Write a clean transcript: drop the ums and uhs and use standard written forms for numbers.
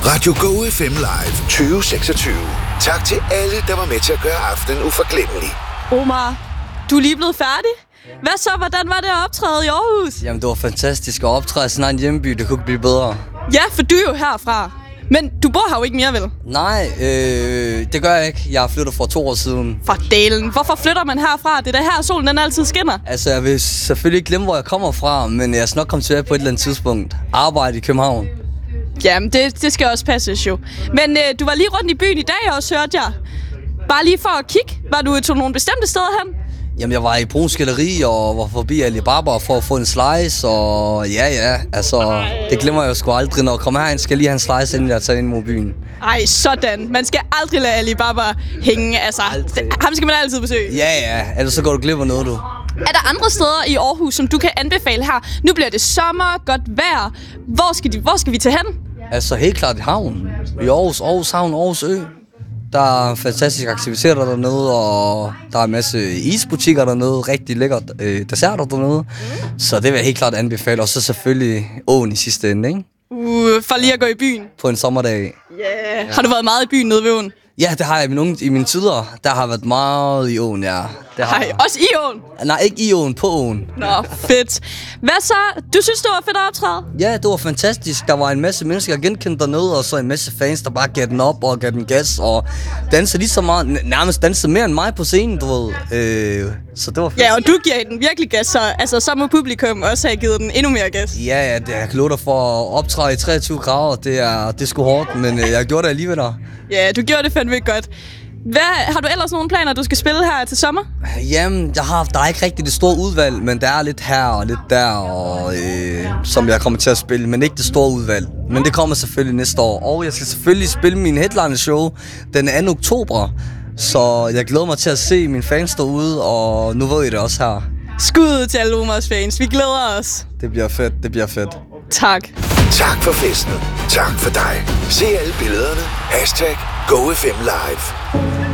Radio Go FM Live 2026. Tak til alle, der var med til at gøre aftenen uforglemmelig. Omar, du er lige blevet færdig. Hvad så? Hvordan var det at optræde i Aarhus? Jamen, det var fantastisk at optræde i sådan en hjemby. Det kunne ikke blive bedre. Ja, for du er jo herfra. Men du bor her jo ikke mere, vel? Nej, det gør jeg ikke. Jeg har flyttet for 2 år siden. For delen. Hvorfor flytter man herfra? Det er da her, solen den altid skinner. Altså, jeg vil selvfølgelig ikke glemme, hvor jeg kommer fra, men jeg skal nok komme tilbage på et eller andet tidspunkt. Arbejde i København. Jamen, det skal også passes jo. Men du var lige rundt i byen i dag også, hørte jeg. Bare lige for at kigge. Var du til nogle bestemte steder hen? Jamen, jeg var i Bruns Galleri og var forbi Alibaba for at få en slice, og ja, altså, det glemmer jeg jo sgu aldrig. Når jeg kommer herind, skal jeg lige have en slice, inden jeg tager ind mod byen. Ej, sådan. Man skal aldrig lade Alibaba hænge, altså. Ham skal man altid besøge. Ja, ellers så går du glip af noget, du. Er der andre steder i Aarhus, som du kan anbefale her? Nu bliver det sommer, godt vejr. Hvor skal vi tage hen? Altså, helt klart i havnen. I Aarhus Havn, Aarhus Ø. Der er fantastiske aktiviteter dernede, og der er en masse isbutikker dernede, rigtig lækkert desserter dernede. Så det vil jeg helt klart anbefale, og så selvfølgelig åen i sidste ende, ikke? For lige at gå i byen. På en sommerdag. Yeah. Har du været meget i byen nede ved åen? Ja, det har jeg i mine tider. Der har været meget i åen, ja. Hej, også i åen? Nej, ikke i åen, på åen. Nå, fedt. Hvad så? Du synes, det var fedt at optræde? Ja, det var fantastisk. Der var en masse mennesker, jeg genkendte dernede, og så en masse fans, der bare gav den op og gav den gas, og dansede lige så meget, nærmest dansede mere end mig på scenen, du ved. Så det var fedt. Ja, og du giver den virkelig gas, så må publikum også have givet den endnu mere gas. Ja, det jeg kan love dig for at optræde i 23 grader. Det er sgu hårdt, men jeg gjorde det alligevel der. Ja, du gjorde det fandme godt. Har du ellers nogle planer, du skal spille her til sommer? Jamen, der er ikke rigtig det store udvalg, men der er lidt her og lidt der, og, som jeg kommer til at spille, men ikke det store udvalg. Men det kommer selvfølgelig næste år, og jeg skal selvfølgelig spille min headline-show den 2. oktober. Så jeg glæder mig til at se mine fans derude, og nu ved I det også her. Skud til alle Omars fans, vi glæder os. Det bliver fedt. Tak. Tak for festen. Tak for dig. Se alle billederne. #GoFM Live.